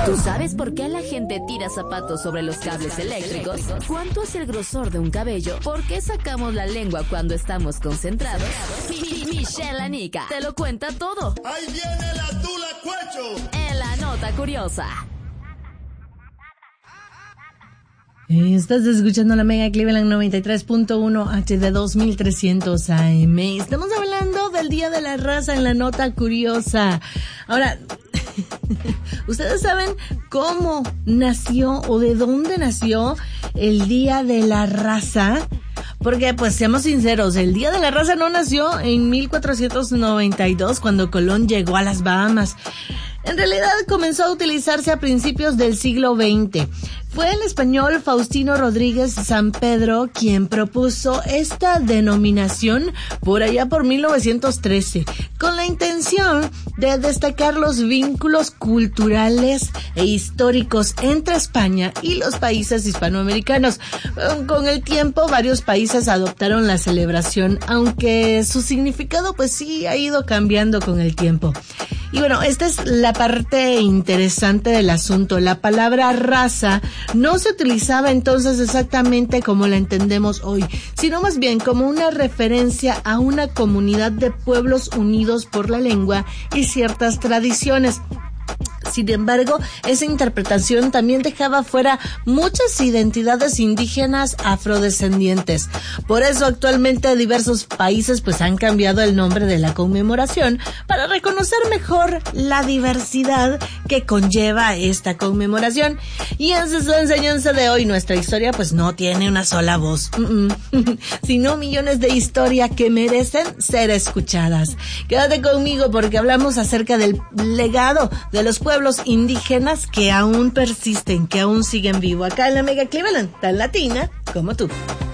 ¿Tú sabes por qué la gente tira zapatos sobre los cables eléctricos? ¿Cuánto es el grosor de un cabello? ¿Por qué sacamos la lengua cuando estamos concentrados? Michelle Anica te lo cuenta todo. ¡Ahí viene la Tula Cuecho! En la nota curiosa. Estás escuchando la Mega Cleveland 93.1 HD 2300 AM. Estamos hablando del Día de la Raza en la nota curiosa. Ahora, ¿ustedes saben cómo nació o de dónde nació el Día de la Raza? Porque, pues, seamos sinceros, el Día de la Raza no nació en 1492 cuando Colón llegó a las Bahamas. En realidad comenzó a utilizarse a principios del siglo XX. Fue el español Faustino Rodríguez San Pedro quien propuso esta denominación por allá por 1913, con la intención de destacar los vínculos culturales e históricos entre España y los países hispanoamericanos. Con el tiempo, varios países adoptaron la celebración, aunque su significado pues sí ha ido cambiando con el tiempo. Y bueno, esta es la parte interesante del asunto. La palabra raza no se utilizaba entonces exactamente como la entendemos hoy, sino más bien como una referencia a una comunidad de pueblos unidos por la lengua y ciertas tradiciones. Sin embargo, esa interpretación también dejaba fuera muchas identidades indígenas afrodescendientes. Por eso actualmente diversos países pues han cambiado el nombre de la conmemoración para reconocer mejor la diversidad que conlleva esta conmemoración. Y esa es la enseñanza de hoy. Nuestra historia pues no tiene una sola voz, sino millones de historias que merecen ser escuchadas. Quédate conmigo porque hablamos acerca del legado de los pueblos indígenas que aún persisten, que aún siguen vivos acá en la Mega Cleveland, tan latina como tú.